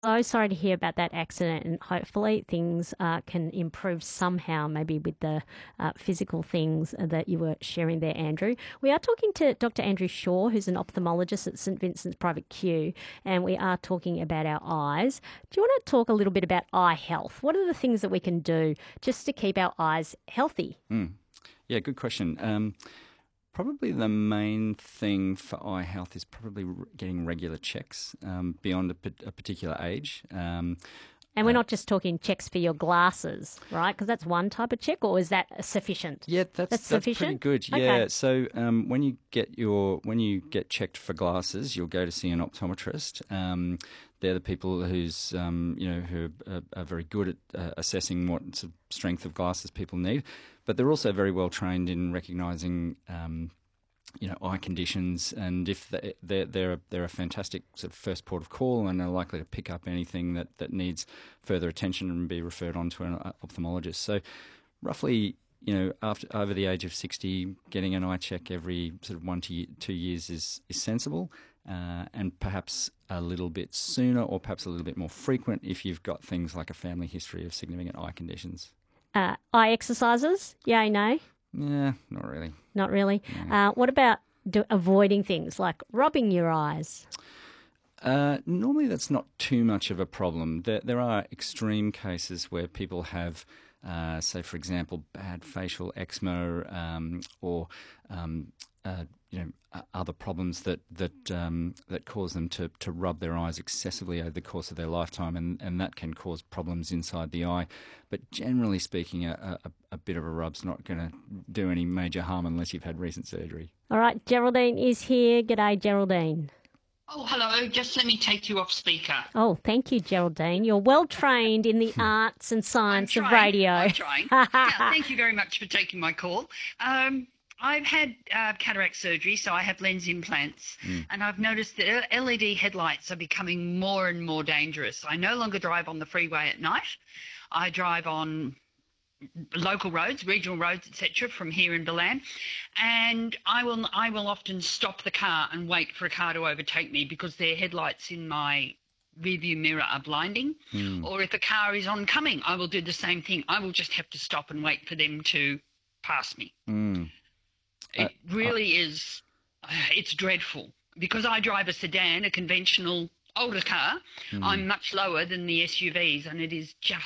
So sorry to hear about that accident, and hopefully things can improve somehow, maybe with the physical things that you were sharing there, Andrew. We are talking to Dr. Andrew Shaw, who's an ophthalmologist at St Vincent's Private Q, and we are talking about our eyes. Do you want to talk a little bit about eye health? What are the things that we can do just to keep our eyes healthy? Yeah, good question. Probably the main thing for eye health is probably getting regular checks beyond a particular age. And we're not just talking checks for your glasses, right? Because that's one type of check, or is that sufficient? Yeah, that's sufficient. pretty good. Okay. Yeah. So when you get checked for glasses, you'll go to see an optometrist. They're the people who are very good at assessing what sort of strength of glasses people need, but they're also very well trained in recognising eye conditions, and if they're a fantastic sort of first port of call, and are likely to pick up anything that needs further attention and be referred on to an ophthalmologist. So roughly, over the age of 60, getting an eye check every sort of 1 to 2 years is sensible, and perhaps a little bit sooner, or perhaps a little bit more frequent if you've got things like a family history of significant eye conditions. Eye exercises? Yay, no? Yeah, not really. Not really. No. What about avoiding things like rubbing your eyes? Normally that's not too much of a problem. There are extreme cases where people have, say, for example, bad facial eczema, or other problems that cause them to rub their eyes excessively over the course of their lifetime, and that can cause problems inside the eye. But generally speaking, a bit of a rub's not going to do any major harm unless you've had recent surgery. All right, Geraldine is here. G'day, Geraldine. Oh, hello. Just let me take you off speaker. Oh, thank you, Geraldine. You're well trained in the arts and science of radio. I'm trying. Yeah, thank you very much for taking my call. I've had cataract surgery, so I have lens implants, and I've noticed that LED headlights are becoming more and more dangerous. I no longer drive on the freeway at night. I drive on local roads, regional roads, etc., from here in Balan, and I will often stop the car and wait for a car to overtake me because their headlights in my rearview mirror are blinding. Or if a car is oncoming, I will do the same thing. I will just have to stop and wait for them to pass me. It really is, it's dreadful. Because I drive a sedan, a conventional older car, I'm much lower than the SUVs, and it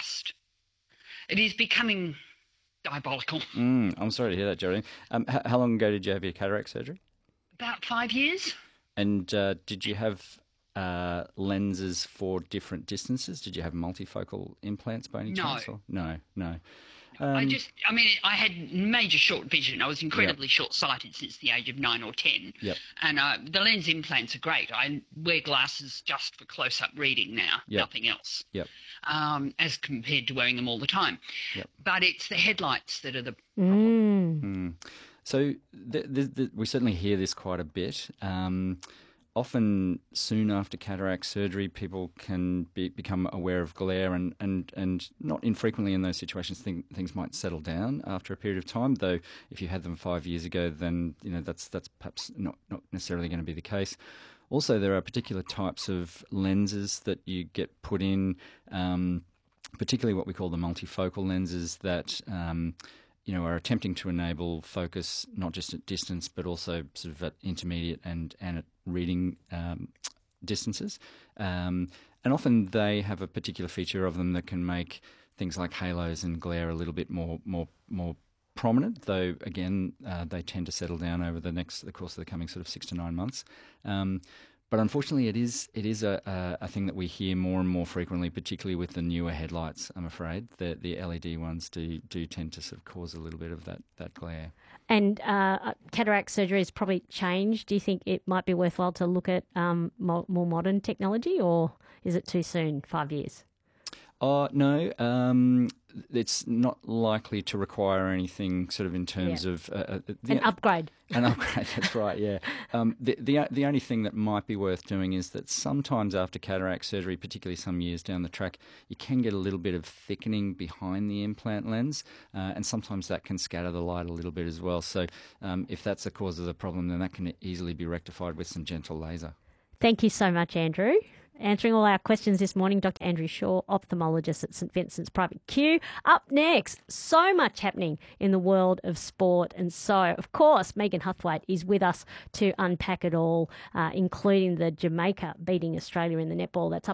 is becoming diabolical. I'm sorry to hear that, Geraldine. How long ago did you have your cataract surgery? About 5 years. And did you have lenses for different distances? Did you have multifocal implants by any chance? No. I had major short vision. I was incredibly short-sighted since the age of 9 or 10. Yep. And the lens implants are great. I wear glasses just for close-up reading now, nothing else. Yep. As compared to wearing them all the time. Yep. But it's the headlights that are the problem. So we certainly hear this quite a bit. Often soon after cataract surgery, people can become aware of glare, and not infrequently in those situations things might settle down after a period of time. Though if you had them 5 years ago, then that's perhaps not necessarily going to be the case. Also, there are particular types of lenses that you get put in, particularly what we call the multifocal lenses that are attempting to enable focus not just at distance but also sort of at intermediate and at reading distances. And often they have a particular feature of them that can make things like halos and glare a little bit more prominent, though again they tend to settle down over the course of the coming sort of 6 to 9 months. But unfortunately, it is a thing that we hear more and more frequently, particularly with the newer headlights. I'm afraid the LED ones do tend to sort of cause a little bit of that glare. And cataract surgery has probably changed. Do you think it might be worthwhile to look at more modern technology, or is it too soon? 5 years? No. It's not likely to require anything sort of in terms of an upgrade. An upgrade, that's right. Yeah. The only thing that might be worth doing is that sometimes after cataract surgery, particularly some years down the track, you can get a little bit of thickening behind the implant lens, and sometimes that can scatter the light a little bit as well. So if that's the cause of the problem, then that can easily be rectified with some gentle laser. Thank you so much, Andrew. Answering all our questions this morning, Dr. Andrew Shaw, ophthalmologist at St Vincent's Private Q. Up next, so much happening in the world of sport. And so, of course, Megan Huthwaite is with us to unpack it all, including the Jamaica beating Australia in the netball. That's up